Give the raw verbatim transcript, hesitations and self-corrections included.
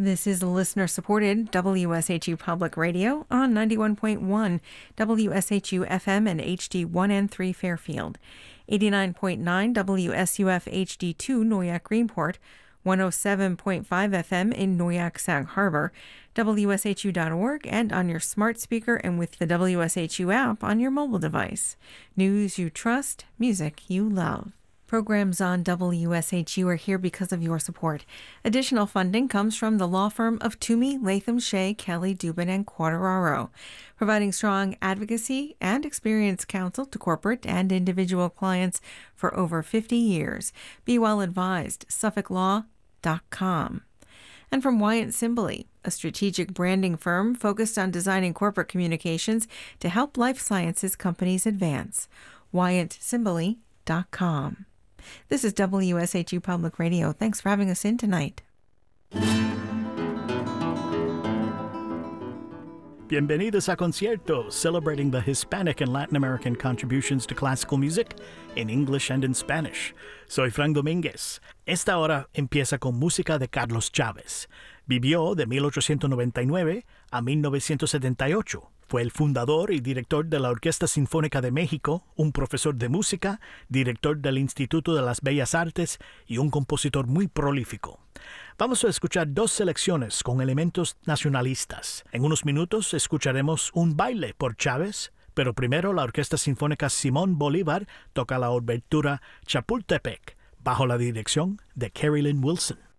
This is listener-supported W S H U Public Radio on ninety-one point one W S H U F M and H D one and three Fairfield, eighty-nine point nine W S U F H D two Noyak Greenport, one oh seven point five F M in Noyak Sag Harbor, W S H U dot org, and on your smart speaker and with the W S H U app on your mobile device. News you trust, music you love. Programs on W S H U are here because of your support. Additional funding comes from the law firm of Toomey, Latham, Shea, Kelly, Dubin, and Quattararo, providing strong advocacy and experienced counsel to corporate and individual clients for over fifty years. Be well advised, Suffolk Law dot com. And from Wyant Simbally, a strategic branding firm focused on designing corporate communications to help life sciences companies advance. Wyant Simbally dot com. This is W S H U Public Radio. Thanks for having us in tonight. Bienvenidos a Concierto, celebrating the Hispanic and Latin American contributions to classical music in English and in Spanish. Soy Frank Domínguez. Esta hora empieza con música de Carlos Chávez. Vivió de mil ochocientos noventa y nueve a mil novecientos setenta y ocho. Fue el fundador y director de la Orquesta Sinfónica de México, un profesor de música, director del Instituto de las Bellas Artes y un compositor muy prolífico. Vamos a escuchar dos selecciones con elementos nacionalistas. En unos minutos escucharemos un baile por Chávez, pero primero la Orquesta Sinfónica Simón Bolívar toca la obertura Chapultepec, bajo la dirección de Carolyn Wilson.